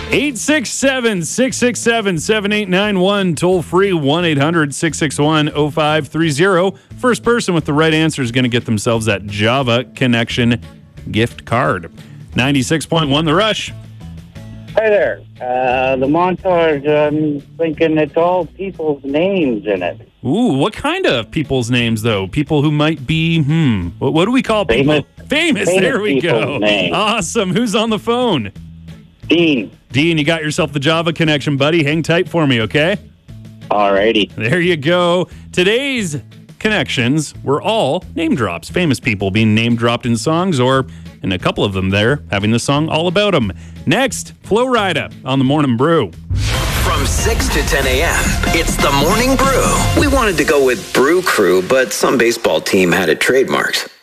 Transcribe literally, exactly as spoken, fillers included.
eight six seven, six six seven, seven eight nine one. Toll free one eight hundred, six six one, oh five three oh. First person with the right answer is going to get themselves that Java Connection gift card. ninety-six point one The Rush. Hi there. Uh, the montage, I'm thinking it's all people's names in it. Ooh, what kind of people's names, though? People who might be, hmm, what, what do we call Famous. people? Famous, Famous there we go. people's names. Awesome. Who's on the phone? Dean. Dean, you got yourself the Java Connection, buddy. Hang tight for me, okay? Alrighty. There you go. Today's connections were all name drops. Famous people being name dropped in songs, or in a couple of them there, having the song all about them. Next, Flo Rida on the Morning Brew. From six to ten a.m., it's the Morning Brew. We wanted to go with Brew Crew, but some baseball team had it trademarked.